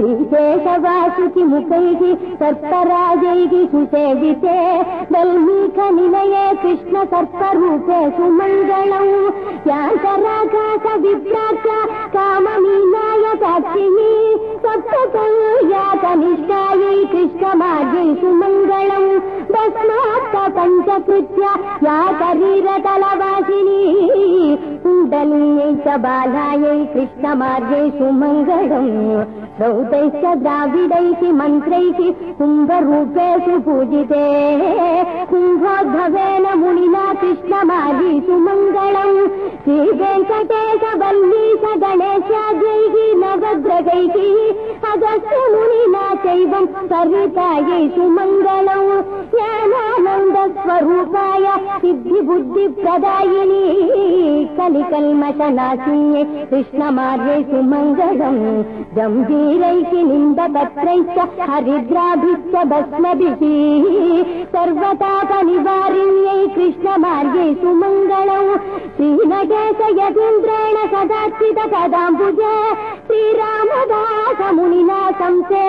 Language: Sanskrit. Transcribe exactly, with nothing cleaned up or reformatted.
श्रीशेषवासुकि मुखैः सर्पराजैः सुसेविते वल्मीकनिलये कृष्ण सर्परूपे सुमङ्गलौ यान्तराकाश विभ्राट्य काममीनाय साक्षिणी सप्तकनिष्ठायै कृष्णमार्गे सुमङ्गलौ भस्मात्त पञ्चकृत्य या शरीरतलवासिनी कुण्डलीयै च बालायै कृष्णमार्गे सुमङ्गलम् श्रौतैश्च द्राविडैः मन्त्रैः कुम्भरूपेषु पूजिते कुम्भोद्भवेन मुनिना कृष्णमार्गे सुमङ्गलम् श्रीवेङ्कटेश वल्लीश गणेशाद्यैः नवग्रहैः अगस्त्य मुनिना चैवं सरितायै सुमङ्गलौ ज्ञानानन्दस्वरूपाय सिद्धिबुद्धिप्रदायिनी कलिकल्मषनाशिन्ये कृष्णमार्गे सुमङ्गलम् जम्बीरैः निन्दकत्रैश्च हरिद्राभिश्च भस्मभिः सर्वतापनिवारिण्यै कृष्णमार्गे सुमङ्गलौ श्रीनगेश यतीन्द्रेण सदाचित कदाम्बुज श्रीरामदास मुनिना संसे